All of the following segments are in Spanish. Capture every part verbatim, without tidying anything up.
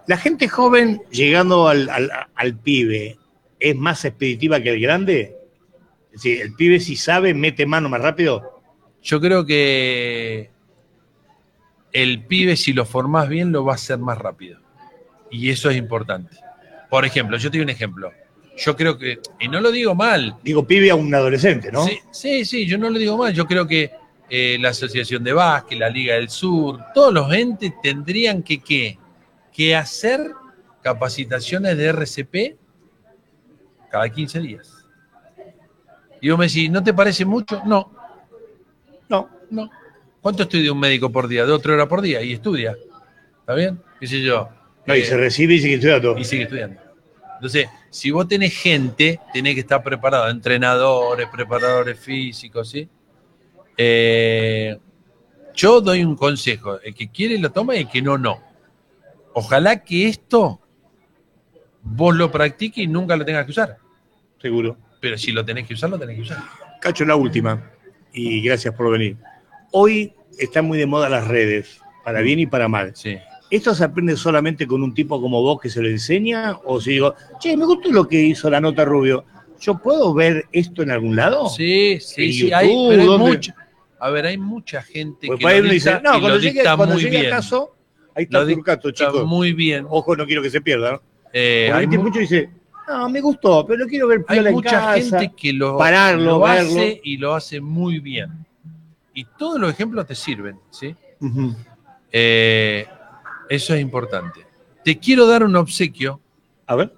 ¿La gente joven llegando al, al, al pibe es más expeditiva que el grande? Es decir, ¿el pibe si sabe, mete mano más rápido? Yo creo que el pibe, si lo formás bien, lo va a hacer más rápido. Y eso es importante. Por ejemplo, yo te doy un ejemplo. Yo creo que, y no lo digo mal. Digo pibe a un adolescente, ¿no? Sí, sí, sí, yo no lo digo mal. Yo creo que eh, la Asociación de Básquet, la Liga del Sur, todos los entes tendrían que, ¿qué? que hacer capacitaciones de R C P cada quince días. Y vos me decís, ¿no te parece mucho? No. No. No. ¿Cuánto estudia un médico por día? De otra hora por día y estudia. ¿Está bien? ¿Qué sé yo? No, eh, y se recibe y sigue estudiando. Y sigue estudiando. Entonces, si vos tenés gente, tenés que estar preparado, entrenadores, preparadores físicos, ¿sí? Eh, yo doy un consejo, el que quiere lo toma y el que no, no. Ojalá que esto vos lo practiques y nunca lo tengas que usar. Seguro. Pero si lo tenés que usar, lo tenés que usar. Cacho, la última, y gracias por venir. Hoy están muy de moda las redes, para bien y para mal. Sí. ¿Esto se aprende solamente con un tipo como vos que se lo enseña? O si digo, che, me gustó lo que hizo la nota Rubio, ¿yo puedo ver esto en algún lado? Sí, sí, ¿En sí. YouTube, Hay, pero hay dónde? mucha, a ver, hay mucha gente Pues que para lo él uno dicta, dice, no, y cuando lo llegue, dicta cuando muy llegue bien. al caso, ahí está Lo Turcato, dicta chicos. muy bien. Ojo, no quiero que se pierda, ¿no? Eh, Porque hay hay mu- mucho dice, no, me gustó, pero lo quiero ver Hay piola en mucha casa, gente que lo, pararlo, lo verlo. hace y lo hace muy bien. Y todos los ejemplos te sirven, ¿sí? Uh-huh. Eh, eso es importante. Te quiero dar un obsequio. A ver.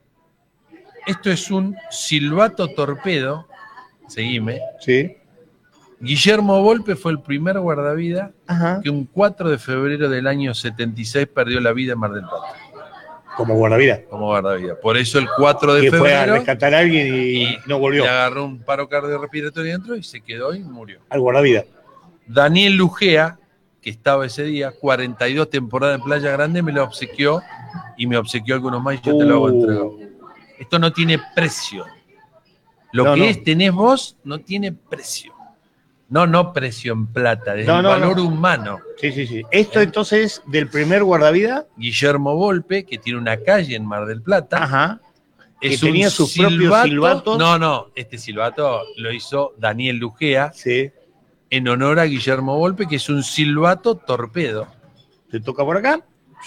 Esto es un silbato torpedo. Seguime. Sí. Guillermo Volpe fue el primer guardavidas Ajá. que un cuatro de febrero del año setenta y seis perdió la vida en Mar del Plata. Como guardavidas. Como guardavidas. Por eso el cuatro de que febrero. fue a rescatar a alguien y, y no volvió. Le agarró un paro cardiorrespiratorio dentro y se quedó y murió. Al guardavidas. Daniel Lugea, que estaba ese día, cuarenta y dos temporadas en Playa Grande, me lo obsequió y me obsequió algunos más y yo uh. te lo hago entregado. Esto no tiene precio. Lo no, que no. es tenés vos no tiene precio. No, no precio en plata, desde no, el no, valor no. humano. Sí, sí, sí. Esto ¿Eh? entonces del primer guardavidas. Guillermo Volpe, que tiene una calle en Mar del Plata. Ajá. Es que tenía un sus silbato, propios silbatos. No, no, este silbato lo hizo Daniel Lugea. Sí. En honor a Guillermo Volpe, que es un silbato torpedo. ¿Te toca por acá?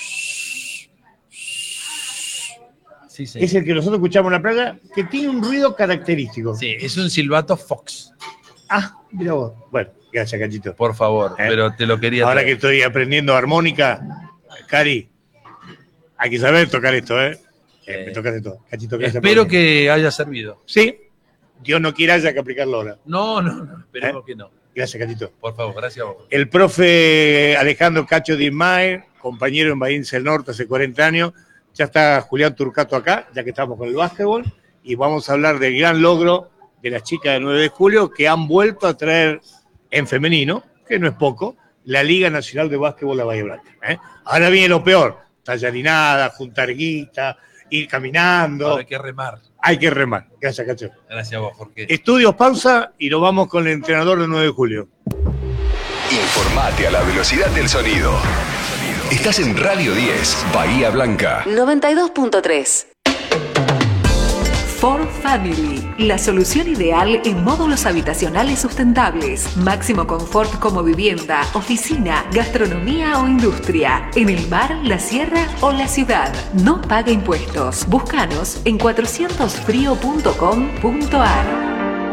Sí, sí. Es el que nosotros escuchamos en la playa, que tiene un ruido característico. Sí, es un silbato Fox. Ah, mira vos. Bueno, gracias, Cachito. Por favor, ¿Eh? pero te lo quería Ahora traer. que estoy aprendiendo armónica, Cari, hay que saber tocar esto, ¿eh? eh me tocas de todo. Cachito, gracias. Espero que haya servido. Sí. Dios no quiera haya que aplicarlo ahora. No, no, no, esperemos ¿Eh? que no. Gracias, Cachito. Por favor, gracias a vos. El profe Alejandro Cacho Dismaer, compañero en Bahía del Norte hace cuarenta años. Ya está Julián Turcato acá, ya que estamos con el básquetbol. Y vamos a hablar del gran logro de las chicas del nueve de julio que han vuelto a traer en femenino, que no es poco, la Liga Nacional de Básquetbol a Bahía Blanca. ¿eh? Ahora viene lo peor, tallarinada, juntar guita, ir caminando. Ahora hay que remar. Hay que remar. Gracias, Cacho. Gracias a vos, Jorge. Estudios, pausa y nos vamos con el entrenador del nueve de julio. Informate a la velocidad del sonido. Estás en Radio diez, Bahía Blanca. noventa y dos punto tres. Ford Family, la solución ideal en módulos habitacionales sustentables. Máximo confort como vivienda, oficina, gastronomía o industria. En el mar, la sierra o la ciudad. No paga impuestos. Búscanos en cuatrocientos frío punto com punto ar.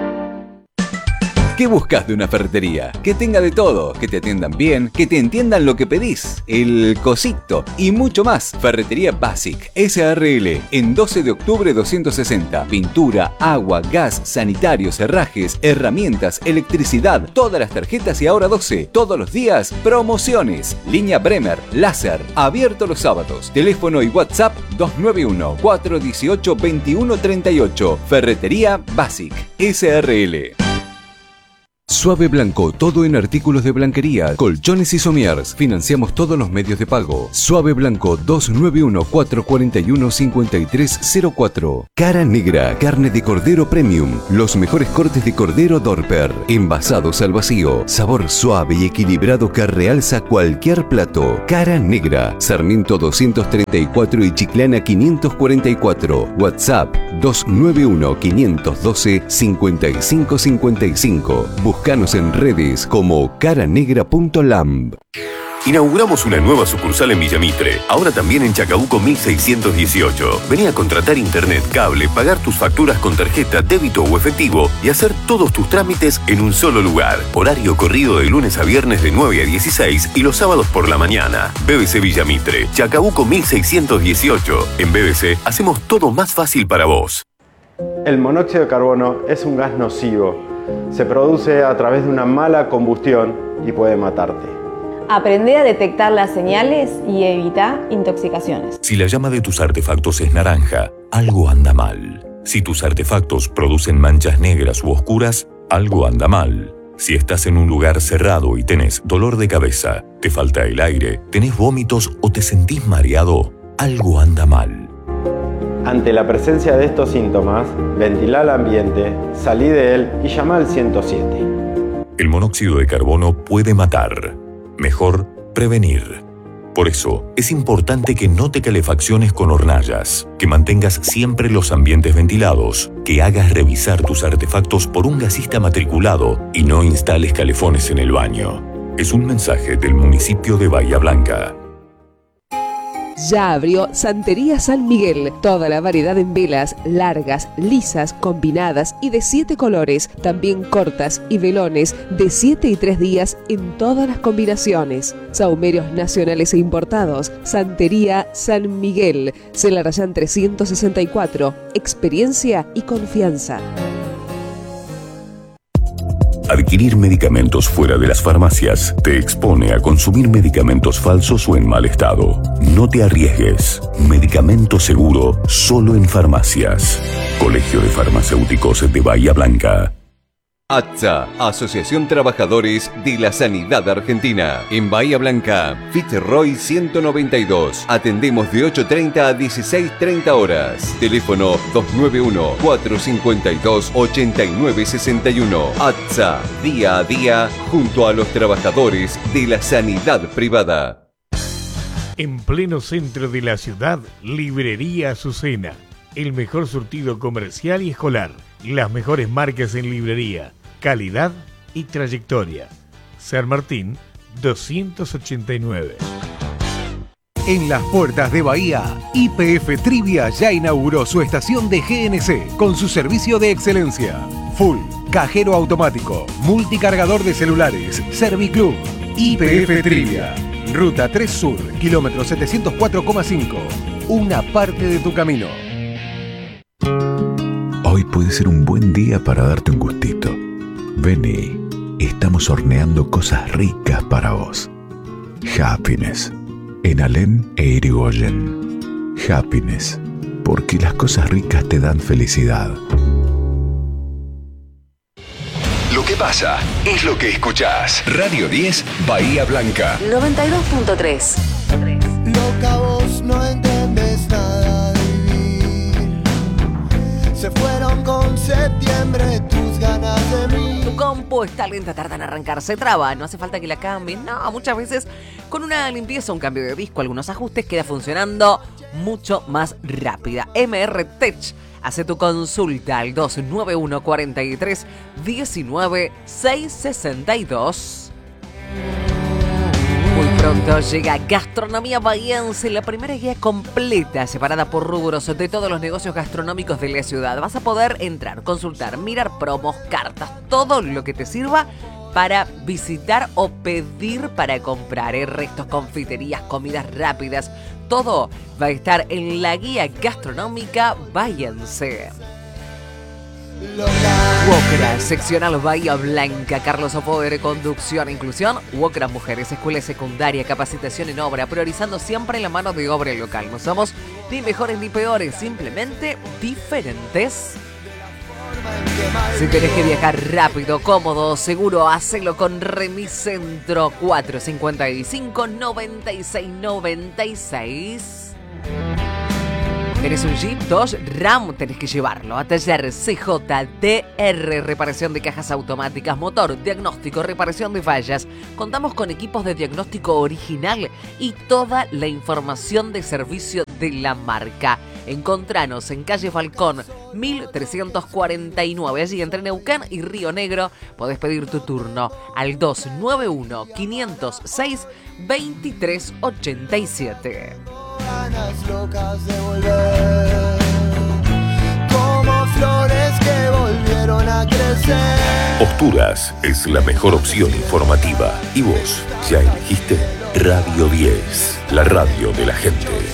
¿Qué buscas de una ferretería? Que tenga de todo, que te atiendan bien, que te entiendan lo que pedís, el cosito y mucho más. Ferretería Basic S A R L en doce de octubre doscientos sesenta. Pintura, agua, gas, sanitarios, herrajes, herramientas, electricidad, todas las tarjetas y ahora doce. Todos los días, promociones. Línea Bremer, láser, abierto los sábados. Teléfono y WhatsApp dos nueve uno, cuatro uno ocho, dos uno tres ocho. Ferretería Basic S A R L. Suave Blanco, todo en artículos de blanquería, colchones y somiers. Financiamos todos los medios de pago. Suave Blanco, dos nueve uno, cuatro cuatro uno, cinco tres cero cuatro. Cara Negra, carne de cordero premium. Los mejores cortes de cordero Dorper. Envasados al vacío. Sabor suave y equilibrado que realza cualquier plato. Cara Negra, Sarmiento doscientos treinta y cuatro y Chiclana quinientos cuarenta y cuatro. WhatsApp dos nueve uno, cinco uno dos, cinco cinco cinco cinco. Búscanos en redes como caranegra punto lamb. Inauguramos una nueva sucursal en Villamitre, ahora también en Chacabuco mil seiscientos dieciocho. Vení a contratar internet, cable, pagar tus facturas con tarjeta, débito o efectivo y hacer todos tus trámites en un solo lugar. Horario corrido de lunes a viernes de nueve a dieciséis y los sábados por la mañana. B B C Villamitre, Chacabuco mil seiscientos dieciocho. En B B C hacemos todo más fácil para vos. El monóxido de carbono es un gas nocivo. Se produce a través de una mala combustión y puede matarte. Aprende a detectar las señales y evita intoxicaciones. Si la llama de tus artefactos es naranja, algo anda mal. Si tus artefactos producen manchas negras u oscuras, algo anda mal. Si estás en un lugar cerrado y tenés dolor de cabeza, te falta el aire, tenés vómitos o te sentís mareado, algo anda mal. Ante la presencia de estos síntomas, ventila el ambiente, salí de él y llama al ciento siete. El monóxido de carbono puede matar. Mejor prevenir. Por eso, es importante que no te calefacciones con hornallas, que mantengas siempre los ambientes ventilados, que hagas revisar tus artefactos por un gasista matriculado y no instales calefones en el baño. Es un mensaje del municipio de Bahía Blanca. Ya abrió Santería San Miguel. Toda la variedad en velas, largas, lisas, combinadas y de siete colores. También cortas y velones de siete y tres días en todas las combinaciones. Sahumerios nacionales e importados. Santería San Miguel. Celarayán trescientos sesenta y cuatro. Experiencia y confianza. Adquirir medicamentos fuera de las farmacias te expone a consumir medicamentos falsos o en mal estado. No te arriesgues. Medicamento seguro solo en farmacias. Colegio de Farmacéuticos de Bahía Blanca. ATSA, Asociación Trabajadores de la Sanidad Argentina. En Bahía Blanca, Fitzroy ciento noventa y dos. Atendemos de ocho treinta a dieciséis treinta horas. Teléfono dos nueve uno, cuatro cinco dos, ocho nueve seis uno. ATSA, día a día, junto a los trabajadores de la sanidad privada. En pleno centro de la ciudad, Librería Azucena. El mejor surtido comercial y escolar. Las mejores marcas en librería, calidad y trayectoria. San Martín doscientos ochenta y nueve. En las puertas de Bahía, Y P F Trivia ya inauguró su estación de G N C con su servicio de excelencia. Full, cajero automático, multicargador de celulares, Serviclub. Y P F Trivia, Ruta tres Sur, kilómetro setecientos cuatro coma cinco. Una parte de tu camino. Hoy puede ser un buen día para darte un gustito. Vení, estamos horneando cosas ricas para vos. Happiness, en Alem e Irigoyen. Happiness, porque las cosas ricas te dan felicidad. Lo que pasa es lo que escuchás. Radio diez, Bahía Blanca. noventa y dos punto tres. Loca, vos no entendés nada de vivir. Se fueron con septiembre tus ganas de mí. Tu compu está lenta, tarda en arrancarse, traba. No hace falta que la cambies. No, muchas veces con una limpieza, un cambio de disco, algunos ajustes, queda funcionando mucho más rápida. M R Tech. Hace tu consulta al dos nueve uno, cuatro tres, uno nueve, seis seis dos. Muy pronto llega Gastronomía Bahiense, la primera guía completa separada por rubros de todos los negocios gastronómicos de la ciudad. Vas a poder entrar, consultar, mirar promos, cartas, todo lo que te sirva para visitar o pedir para comprar. ¿eh? Restos, confiterías, comidas rápidas, todo va a estar en la guía gastronómica Bahiense. Wokra, seccional Bahía Blanca, Carlos Opoder, conducción e inclusión. Wokra Mujeres, escuela secundaria, capacitación en obra, priorizando siempre la mano de obra local. No somos ni mejores ni peores, simplemente diferentes. Si tenés que viajar rápido, cómodo, seguro, hacelo con Remicentro. Cuatro cincuenta y cinco, noventa y seis noventa y seis. ¿Tenés un Jeep, Dodge, Ram? Tenés que llevarlo a Taller C J D R, reparación de cajas automáticas, motor, diagnóstico, reparación de fallas. Contamos con equipos de diagnóstico original y toda la información de servicio de la marca. Encontranos en calle Falcón mil trescientos cuarenta y nueve, allí entre Neuquén y Río Negro. Podés pedir tu turno al dos nueve uno, cinco cero seis, dos tres ocho siete. Ganas locas de volver, como flores que volvieron a crecer. Posturas es la mejor opción informativa. Y vos, ¿ya elegiste? Radio diez, la radio de la gente.